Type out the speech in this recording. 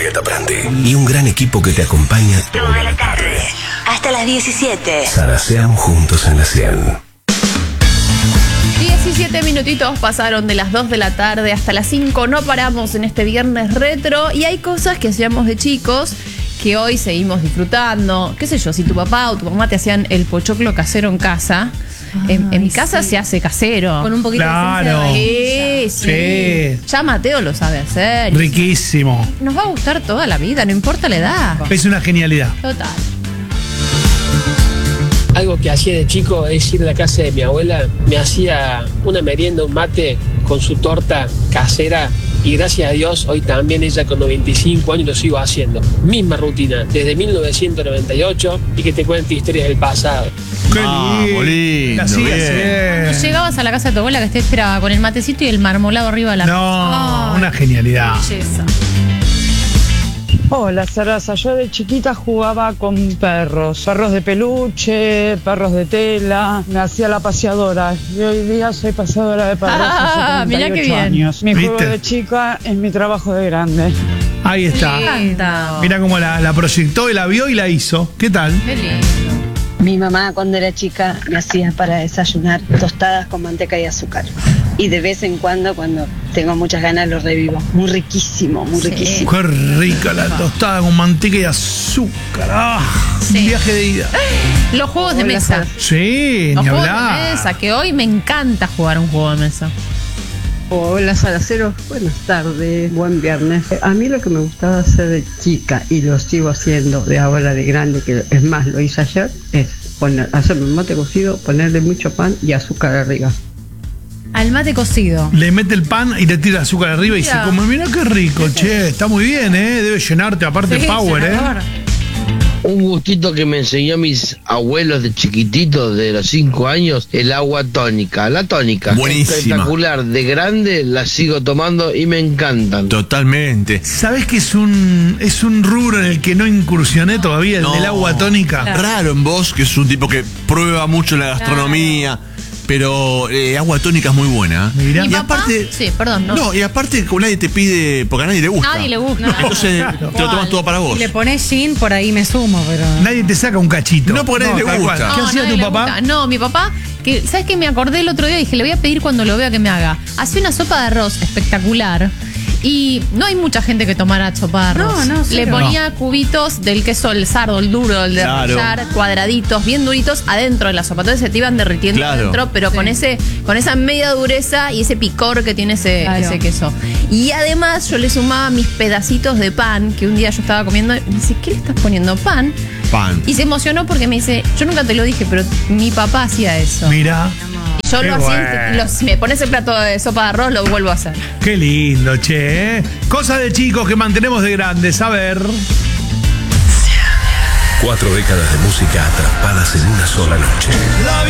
Julieta Prandi y un gran equipo que te acompaña toda la tarde. Hasta las 17. Zaraseamos juntos en la 100. 17 minutitos pasaron de las 2 de la tarde hasta las 5. No paramos en este viernes retro y hay cosas que hacíamos de chicos que hoy seguimos disfrutando. Qué sé yo, si tu papá o tu mamá te hacían el pochoclo casero en casa. En mi casa se hace casero. Con un poquito Sí, de sí. Ya Mateo lo sabe hacer. Riquísimo. Nos va a gustar toda la vida, no importa la edad. Es una genialidad. Total. Algo que hacía de chico es ir a la casa de mi abuela. Me hacía una merienda, un mate con su torta casera. Y gracias a Dios, hoy también ella con 95 años lo sigo haciendo. Misma rutina, desde 1998 y que te cuente historias del pasado. Qué lindo. Así, Cuando llegabas a la casa de tu abuela que te esperaba con el matecito y el marmolado arriba de la No, una genialidad. belleza. Hola, Sarasa. Yo de chiquita jugaba con perros de peluche, perros de tela. Me hacía la paseadora. Y hoy día soy paseadora de perros hace 38 mirá qué bien. años. Mi juego ¿Viste? de chica es mi trabajo de grande. Ahí está. Me encanta. Mira cómo la proyectó y la vio y la hizo. ¿Qué tal? Qué lindo. Mi mamá cuando era chica me hacía para desayunar tostadas con manteca y azúcar. Y de vez en cuando tengo muchas ganas, lo revivo. Muy riquísimo, muy riquísimo. Qué rica la tostada con manteca y azúcar. Sí. Un viaje de ida. Los juegos de mesa. Sí, Los ni juegos de hablar. mesa, que hoy me encanta jugar un juego de mesa. Hola Saraceros, buenas tardes, buen viernes. A mí lo que me gustaba hacer de chica y lo sigo haciendo de ahora de grande, que es más lo hice ayer, es hacerme un mate cocido, ponerle mucho pan y azúcar arriba. Al mate cocido. Le mete el pan y le tira azúcar arriba y se come. Mira qué rico, che. Está muy bien, ¿eh? Debe llenarte, aparte Sí, power, llenador. Un gustito que me enseñó mis abuelos de chiquititos, de los 5 años, el agua tónica. La tónica. Buenísima. Espectacular. De grande la sigo tomando y me encantan. Totalmente. ¿Sabés que es un rubro en el que no incursioné todavía, el No. del agua tónica? Raro en vos, que es un tipo que prueba mucho la gastronomía. Pero agua tónica es muy buena. Mirá. Y Mi papá, aparte. sí, perdón, no. No, y aparte, como nadie te pide. Porque a nadie le gusta. Nadie le gusta. Entonces, te lo tomas todo para vos. Si le pones gin, por ahí me sumo, pero... Nadie te saca un cachito. No, porque a nadie le tal gusta. cual. ¿Qué hacía nadie tu le papá? gusta. No, mi papá, que ¿sabes qué? Me acordé el otro día y dije, le voy a pedir cuando lo vea que me haga. Hacía una sopa de arroz espectacular. Y no hay mucha gente que tomara sopa de arroz. No, Le cero. ponía cubitos del queso, el sardo, el duro, el de Claro. rallar, cuadraditos, bien duritos, adentro de la sopa. Entonces se te iban derritiendo Claro. adentro, pero con esa media dureza y ese picor que tiene Claro. ese queso. Y además yo le sumaba mis pedacitos de pan, que un día yo estaba comiendo, y me dice, ¿qué le estás poniendo? Pan. Pan. Y se emocionó porque me dice, yo nunca te lo dije, pero mi papá hacía eso. Mirá. Y yo Qué lo hacía, bueno. si me pones el plato de sopa de arroz, lo vuelvo a hacer. Qué lindo, che. ¿Eh? Cosas de chicos que mantenemos de grandes. A ver. 4 décadas de música atrapadas en una sola noche.